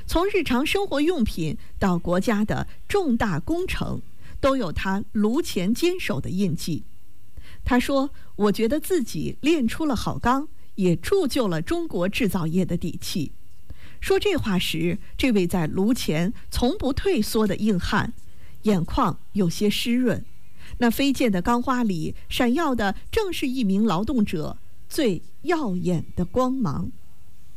从日常生活用品到国家的重大工程，都有他炉前坚守的印记。他说：“我觉得自己练出了好钢，也铸就了中国制造业的底气。”说这话时，这位在炉前从不退缩的硬汉，眼眶有些湿润。那飞溅的钢花里，闪耀的正是一名劳动者最耀眼的光芒。